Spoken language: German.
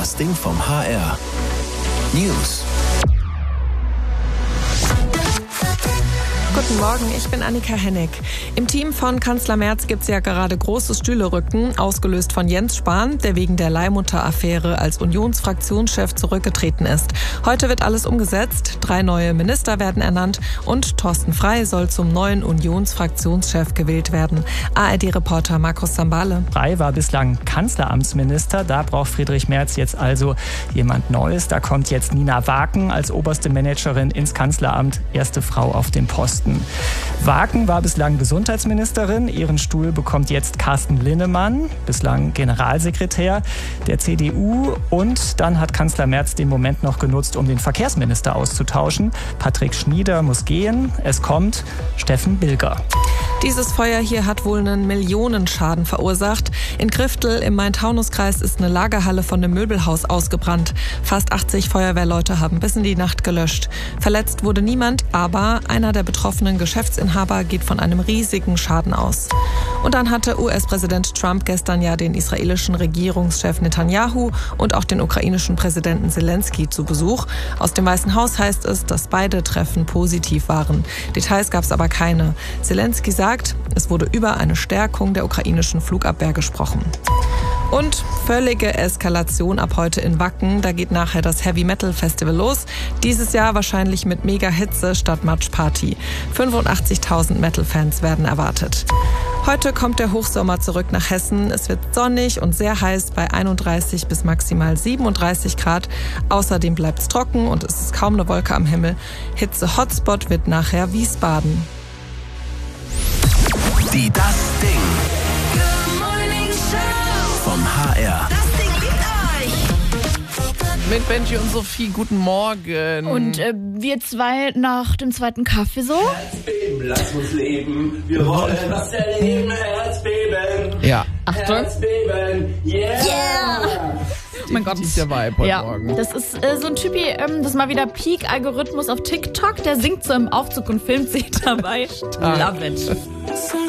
Das Ding vom HR. News. Guten Morgen, ich bin Annika Hennig. Im Team von Kanzler Merz gibt's ja gerade große Stühlerücken, ausgelöst von Jens Spahn, der wegen der Leihmutter-Affäre als Unionsfraktionschef zurückgetreten ist. Heute wird alles umgesetzt, 3 neue Minister werden ernannt und Thorsten Frey soll zum neuen Unionsfraktionschef gewählt werden. ARD-Reporter Markus Sambale. Frey war bislang Kanzleramtsminister, da braucht Friedrich Merz jetzt also jemand Neues. Da kommt jetzt Nina Waken als oberste Managerin ins Kanzleramt, erste Frau auf dem Posten. Waken war bislang Gesundheitsministerin. Ihren Stuhl bekommt jetzt Carsten Linnemann, bislang Generalsekretär der CDU. Und dann hat Kanzler Merz den Moment noch genutzt, um den Verkehrsminister auszutauschen. Patrick Schnieder muss gehen. Es kommt Steffen Bilger. Dieses Feuer hier hat wohl einen Millionenschaden verursacht. In Griftel im Main-Taunus-Kreis ist eine Lagerhalle von einem Möbelhaus ausgebrannt. Fast 80 Feuerwehrleute haben bis in die Nacht gelöscht. Verletzt wurde niemand, aber einer der betroffenen Geschäftsinhaber geht von einem riesigen Schaden aus. Und dann hatte US-Präsident Trump gestern ja den israelischen Regierungschef Netanyahu und auch den ukrainischen Präsidenten Zelensky zu Besuch. Aus dem Weißen Haus heißt es, dass beide Treffen positiv waren. Details gab es aber keine. Zelensky sagt, es wurde über eine Stärkung der ukrainischen Flugabwehr gesprochen. Und völlige Eskalation ab heute in Wacken. Da geht nachher das Heavy Metal Festival los. Dieses Jahr wahrscheinlich mit Mega-Hitze statt Matschparty. 85.000 Metal-Fans werden erwartet. Heute kommt der Hochsommer zurück nach Hessen. Es wird sonnig und sehr heiß bei 31 bis maximal 37 Grad. Außerdem bleibt es trocken und es ist kaum eine Wolke am Himmel. Hitze-Hotspot wird nachher Wiesbaden. Die Das Ding vom HR. Das Ding liebt euch. Mit Benji und Sophie, guten Morgen. Und wir zwei nach dem zweiten Kaffee so? Herzbeben, lass uns leben. Wir wollen was erleben. Herzbeben. Ja. Achtung. Herzbeben. Yeah. Oh mein Gott. Das ist der Vibe heute Ja, Morgen. das ist so ein Typi, das ist mal wieder Peak-Algorithmus auf TikTok. Der singt so im Aufzug und filmt sich dabei. Love it.